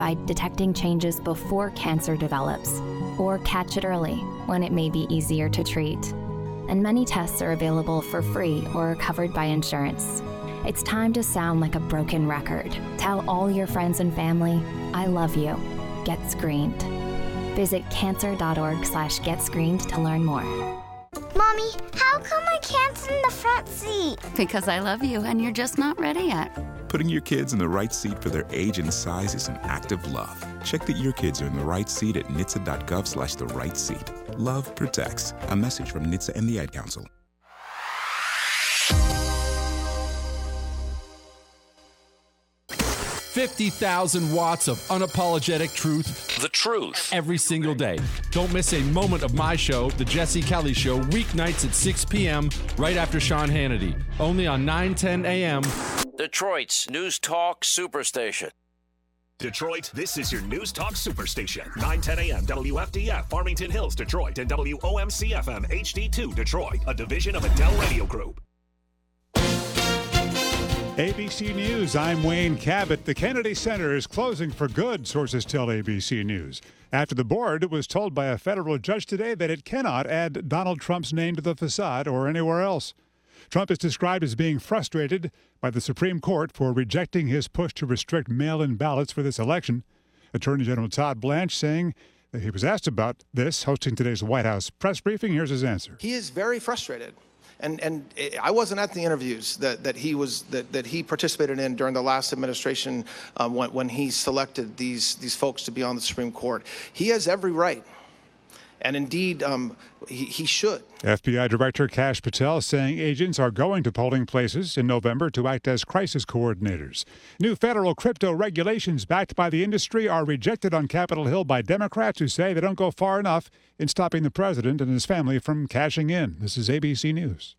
by detecting changes before cancer develops, or catch it early when it may be easier to treat. And many tests are available for free or are covered by insurance. It's time to sound like a broken record. Tell all your friends and family, I love you. Get screened. Visit cancer.org/getscreened to learn more. Mommy, how come I can't sit in the front seat? Because I love you and you're just not ready yet. Putting your kids in the right seat for their age and size is an act of love. Check that your kids are in the right seat at nhtsa.gov/the right seat. Love protects. A message from NHTSA and the Ad Council. $50,000 watts of unapologetic truth. The truth. Every single day. Don't miss a moment of my show, The Jesse Kelly Show, weeknights at 6 p.m., right after Sean Hannity. Only on 9:10 a.m. Detroit's News Talk Superstation. Detroit, this is your News Talk Superstation. 9:10 a.m. WFDF, Farmington Hills, Detroit, and WOMC-FM HD2, Detroit, a division of Adele Radio Group. ABC News, I'm Wayne Cabot. The Kennedy Center is closing for good, sources tell ABC News. After the board was told by a federal judge today that it cannot add Donald Trump's name to the facade or anywhere else. Trump is described as being frustrated by the Supreme Court for rejecting his push to restrict mail-in ballots for this election. Attorney General Todd Blanche saying that he was asked about this, hosting today's White House press briefing. Here's his answer. He is very frustrated. And I wasn't at the interviews that he participated in during the last administration when he selected these folks to be on the Supreme Court. He has every right, and indeed he should. FBI Director Kash Patel saying agents are going to polling places in November to act as crisis coordinators. New federal crypto regulations backed by the industry are rejected on Capitol Hill by Democrats who say they don't go far enough in stopping the president and his family from cashing in. This is ABC News.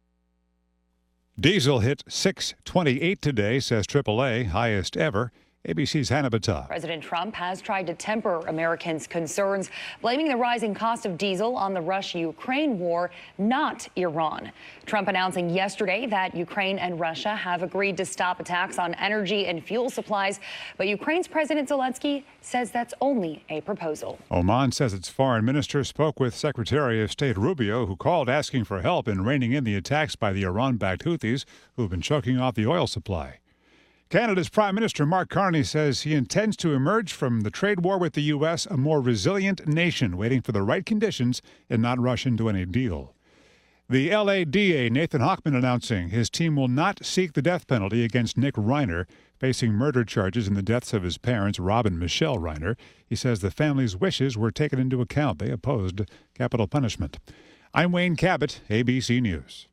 Diesel hit $6.28 today, says AAA, highest ever. ABC's Hannah Battah. President Trump has tried to temper Americans' concerns, blaming the rising cost of diesel on the Russia-Ukraine war, not Iran. Trump announcing yesterday that Ukraine and Russia have agreed to stop attacks on energy and fuel supplies, but Ukraine's President Zelensky says that's only a proposal. Oman says its foreign minister spoke with Secretary of State Rubio, who called asking for help in reining in the attacks by the Iran-backed Houthis, who have been choking off the oil supply. Canada's Prime Minister Mark Carney says he intends to emerge from the trade war with the U.S. a more resilient nation, waiting for the right conditions and not rush into any deal. The L.A. DA, Nathan Hochman, announcing his team will not seek the death penalty against Nick Reiner, facing murder charges in the deaths of his parents, Rob and Michelle Reiner. He says the family's wishes were taken into account. They opposed capital punishment. I'm Wayne Cabot, ABC News.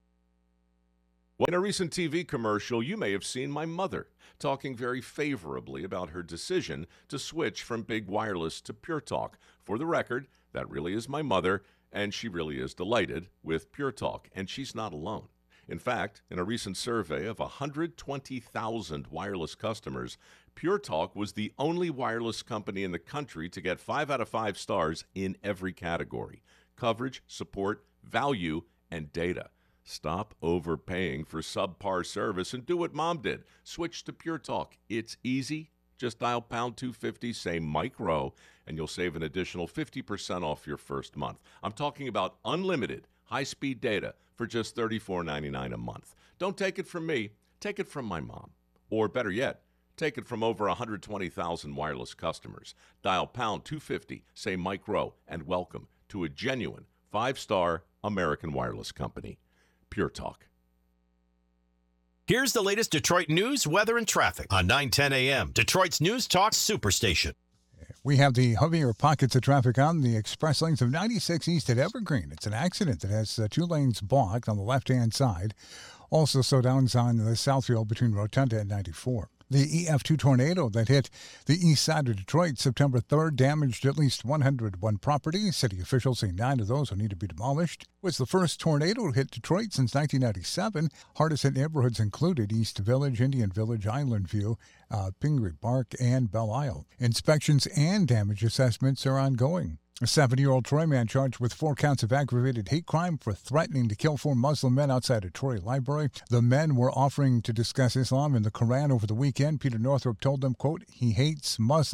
In a recent TV commercial, you may have seen my mother talking very favorably about her decision to switch from big wireless to Pure Talk. For the record, that really is my mother, and she really is delighted with Pure Talk, and she's not alone. In fact, in a recent survey of 120,000 wireless customers, Pure Talk was the only wireless company in the country to get 5 out of 5 stars in every category: coverage, support, value, and data. Stop overpaying for subpar service and do what Mom did. Switch to Pure Talk. It's easy. Just dial pound 250, say Mike Rowe, and you'll save an additional 50% off your first month. I'm talking about unlimited high-speed data for just $34.99 a month. Don't take it from me. Take it from my mom. Or better yet, take it from over 120,000 wireless customers. Dial pound 250, say Mike Rowe, and welcome to a genuine 5-star American wireless company. Pure Talk. Here's the latest Detroit news, weather, and traffic on 9:10 a.m. Detroit's News Talk Superstation. We have the heavier pockets of traffic on the express lanes of 96 east at Evergreen. It's an accident that has 2 lanes blocked on the left-hand side. Also slowdowns on the Southfield between Rotunda and 94. The EF2 tornado that hit the east side of Detroit September 3rd damaged at least 101 properties. City officials say 9 of those will need to be demolished. It was the first tornado to hit Detroit since 1997. Hardest hit neighborhoods included East Village, Indian Village, Island View, Pingree Park, and Belle Isle. Inspections and damage assessments are ongoing. A 70-year-old Troy man charged with 4 counts of aggravated hate crime for threatening to kill 4 Muslim men outside a Troy library. The men were offering to discuss Islam and the Quran over the weekend. Peter Northrup told them, quote, he hates Muslims.